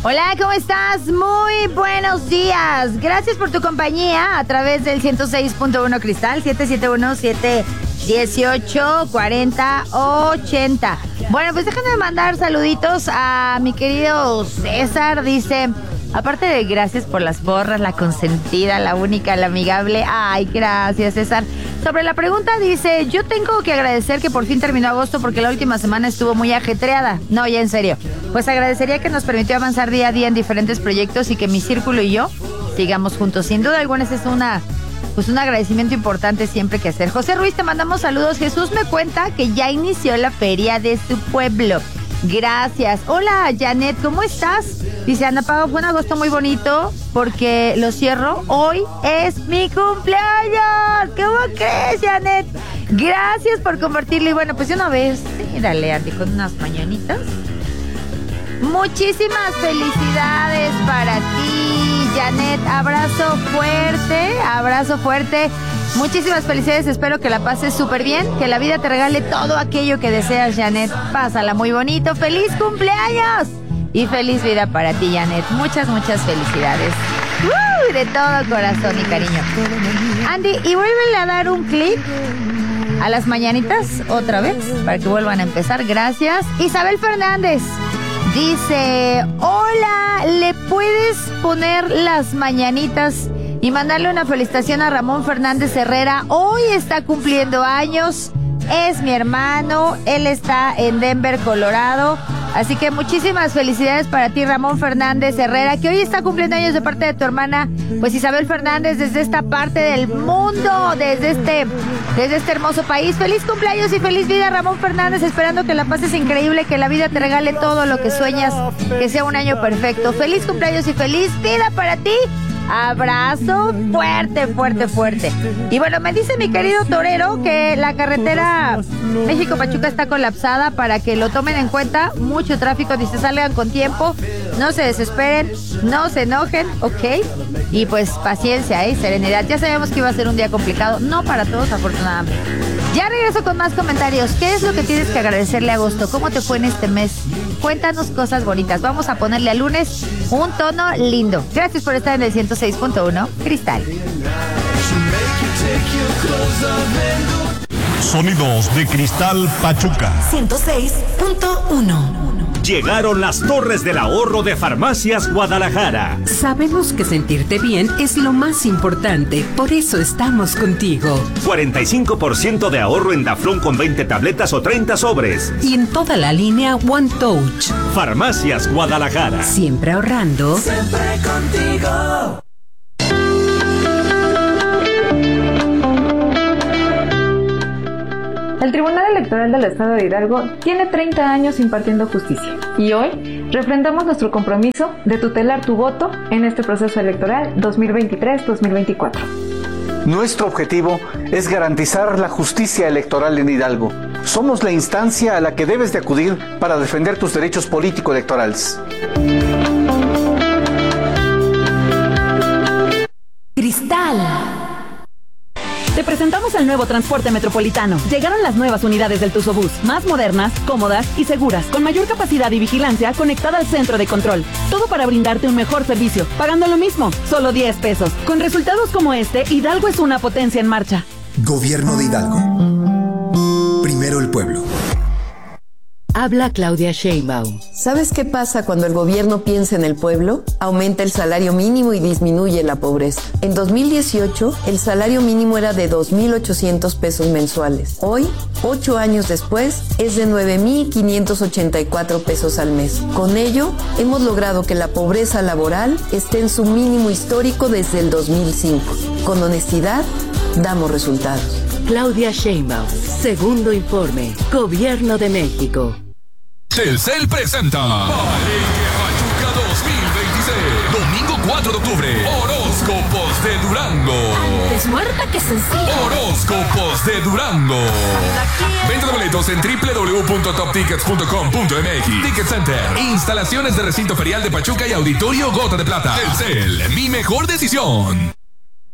Hola, ¿cómo estás? Muy buenos días. Gracias por tu compañía a través del 106.1 Cristal, 771-718-4080. Bueno, pues déjame mandar saluditos a mi querido César. Dice, aparte de gracias por las porras, la consentida, la única, la amigable. Ay, gracias, César. Sobre la pregunta dice, yo tengo que agradecer que por fin terminó agosto porque la última semana estuvo muy ajetreada. No, ya en serio. Pues agradecería que nos permitió avanzar día a día en diferentes proyectos y que mi círculo y yo sigamos juntos. Sin duda alguna, ese es un agradecimiento importante siempre que hacer. José Ruiz, te mandamos saludos. Jesús me cuenta que ya inició la feria de su pueblo. Gracias. Hola, Janet, ¿cómo estás? Dice, Ana Pao, fue un agosto muy bonito porque lo cierro. Hoy es mi cumpleaños. ¿Cómo crees, Janet? Gracias por compartirlo. Y bueno, pues de una vez, dale, Andy, con unas mañanitas. Muchísimas felicidades para ti, Janet. Abrazo fuerte. Muchísimas felicidades, espero que la pases súper bien, que la vida te regale todo aquello que deseas, Janet. Pásala muy bonito, ¡feliz cumpleaños! Y feliz vida para ti, Janet. Muchas felicidades. De todo corazón y cariño. Andy, y vuélvele a dar un clic a las mañanitas otra vez, para que vuelvan a empezar. Gracias. Isabel Fernández dice, hola, ¿le puedes poner las mañanitas y mandarle una felicitación a Ramón Fernández Herrera? Hoy está cumpliendo años, es mi hermano, él está en Denver, Colorado. Así que muchísimas felicidades para ti, Ramón Fernández Herrera, que hoy está cumpliendo años de parte de tu hermana, pues Isabel Fernández, desde esta parte del mundo, desde este hermoso país. Feliz cumpleaños y feliz vida, Ramón Fernández, esperando que la pases increíble, que la vida te regale todo lo que sueñas, que sea un año perfecto. Feliz cumpleaños y feliz vida para ti. Abrazo fuerte. Y bueno, me dice mi querido torero que la carretera México-Pachuca está colapsada, para que lo tomen en cuenta. Mucho tráfico, dice, salgan con tiempo, no se desesperen, no se enojen, ¿ok? Y pues paciencia, serenidad. Ya sabíamos que iba a ser un día complicado, no para todos, afortunadamente. Ya regreso con más comentarios. ¿Qué es lo que tienes que agradecerle a agosto? ¿Cómo te fue en este mes? Cuéntanos cosas bonitas. Vamos a ponerle al lunes un tono lindo. Gracias por estar en el 106.1 Cristal. Sonidos de Cristal Pachuca 106.1. Llegaron las Torres del Ahorro de Farmacias Guadalajara. Sabemos que sentirte bien es lo más importante, por eso estamos contigo. 45% de ahorro en Daflón con 20 tabletas o 30 sobres. Y en toda la línea One Touch. Farmacias Guadalajara. Siempre ahorrando. Siempre contigo. El Tribunal Electoral del Estado de Hidalgo tiene 30 años impartiendo justicia y hoy refrendamos nuestro compromiso de tutelar tu voto en este proceso electoral 2023-2024. Nuestro objetivo es garantizar la justicia electoral en Hidalgo. Somos la instancia a la que debes de acudir para defender tus derechos político-electorales. Cristal. Te presentamos el nuevo transporte metropolitano. Llegaron las nuevas unidades del Tuzobús, más modernas, cómodas y seguras, con mayor capacidad y vigilancia conectada al centro de control. Todo para brindarte un mejor servicio, pagando lo mismo, solo 10 pesos. Con resultados como este, Hidalgo es una potencia en marcha. Gobierno de Hidalgo. Primero el pueblo. Habla Claudia Sheinbaum. ¿Sabes qué pasa cuando el gobierno piensa en el pueblo? Aumenta el salario mínimo y disminuye la pobreza. En 2018, el salario mínimo era de 2,800 pesos mensuales. Hoy, 8 años después, es de 9,584 pesos al mes. Con ello, hemos logrado que la pobreza laboral esté en su mínimo histórico desde el 2005. Con honestidad, damos resultados. Claudia Sheinbaum, segundo informe, Gobierno de México. Telcel presenta Palenque Pachuca 2026. Domingo 4 de octubre. Horóscopos de Durango. Antes muerta que sencilla. Horóscopos de Durango. Venta de boletos en www.toptickets.com.mx. Ticket Center. Instalaciones de recinto ferial de Pachuca y auditorio Gota de Plata. Telcel, mi mejor decisión.